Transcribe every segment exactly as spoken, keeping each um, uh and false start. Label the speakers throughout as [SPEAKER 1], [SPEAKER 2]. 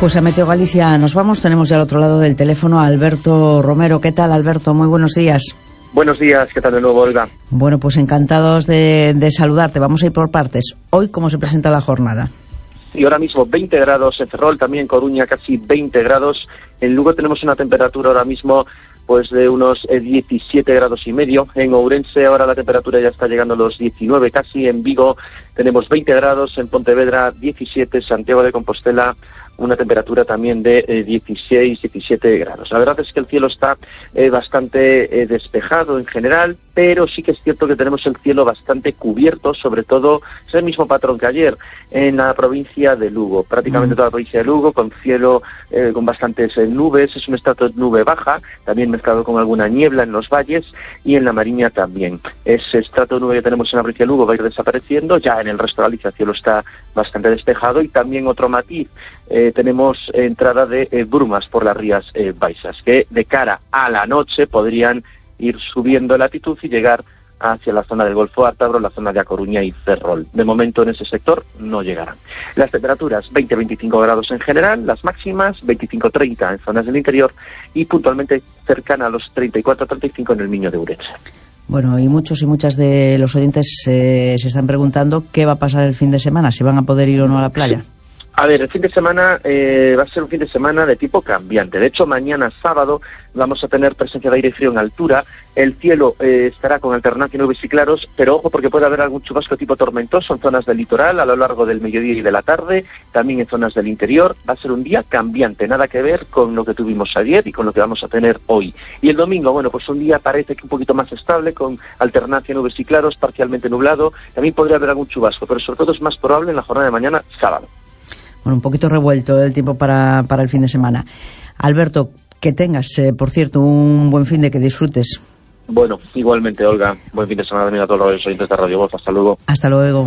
[SPEAKER 1] Pues a Meteo Galicia nos vamos. Tenemos ya al otro lado del teléfono a Alberto Romero. ¿Qué tal, Alberto? Muy buenos días.
[SPEAKER 2] Buenos días, ¿qué tal de nuevo, Olga?
[SPEAKER 1] Bueno, pues encantados de, de saludarte. Vamos a ir por partes. Hoy, ¿cómo se presenta la jornada?
[SPEAKER 2] Y ahora mismo veinte grados en Ferrol, también en Coruña casi veinte grados. En Lugo tenemos una temperatura ahora mismo pues de unos eh, diecisiete grados y medio. En Ourense ahora la temperatura ya está llegando a los diecinueve casi. En Vigo tenemos veinte grados, en Pontevedra diecisiete, Santiago de Compostela una temperatura también de eh, dieciséis, diecisiete grados. La verdad es que el cielo está eh, bastante eh, despejado en general, pero sí que es cierto que tenemos el cielo bastante cubierto, sobre todo es el mismo patrón que ayer en la provincia de Lugo, prácticamente mm. toda la provincia de Lugo, con cielo eh, con bastantes eh, nubes, es un estrato de nube baja, también mezclado con alguna niebla en los valles y en la Mariña también. Ese estrato de nube que tenemos en la provincia de Lugo va a ir desapareciendo, ya en el resto de Galicia el cielo está bastante despejado y también otro matiz, eh, tenemos entrada de eh, brumas por las Rías eh, Baixas, que de cara a la noche podrían ir subiendo latitud y llegar hacia la zona del Golfo Ártabro, la zona de A Coruña y Ferrol. De momento en ese sector no llegarán. Las temperaturas veinte a veinticinco grados en general, las máximas veinticinco a treinta en zonas del interior y puntualmente cercana a los treinta y cuatro a treinta y cinco en el Miño de Ourense.
[SPEAKER 1] Bueno, y muchos y muchas de los oyentes eh, se están preguntando qué va a pasar el fin de semana, si van a poder ir o no a la playa.
[SPEAKER 2] Sí. A ver, el fin de semana eh, va a ser un fin de semana de tipo cambiante. De hecho, mañana sábado vamos a tener presencia de aire frío en altura. El cielo eh, estará con alternancia de nubes y claros, pero ojo porque puede haber algún chubasco tipo tormentoso en zonas del litoral a lo largo del mediodía y de la tarde, también en zonas del interior. Va a ser un día cambiante, nada que ver con lo que tuvimos ayer y con lo que vamos a tener hoy. Y el domingo, bueno, pues un día parece que un poquito más estable, con alternancia de nubes y claros, parcialmente nublado. También podría haber algún chubasco, pero sobre todo es más probable en la jornada de mañana, sábado.
[SPEAKER 1] Bueno, un poquito revuelto el tiempo para, para el fin de semana. Alberto, que tengas, eh, por cierto, un buen fin de que disfrutes.
[SPEAKER 2] Bueno, igualmente, Olga. Buen fin de semana también a todos los oyentes de Radio Voz. Hasta luego.
[SPEAKER 1] Hasta luego.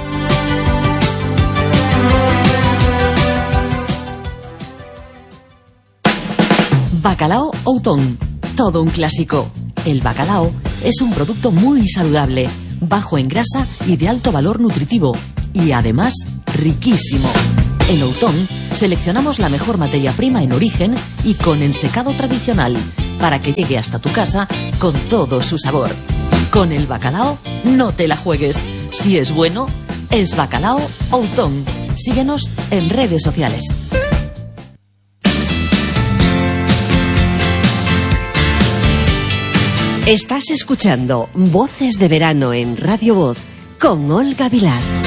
[SPEAKER 3] Bacalao Outón, todo un clásico. El bacalao es un producto muy saludable, bajo en grasa y de alto valor nutritivo, y además riquísimo. En Outón seleccionamos la mejor materia prima en origen y con ensecado tradicional para que llegue hasta tu casa con todo su sabor. Con el bacalao no te la juegues. Si es bueno, es Bacalao Outón. Síguenos en redes sociales.
[SPEAKER 4] Estás escuchando Voces de Verano en Radio Voz con Olga Vilar.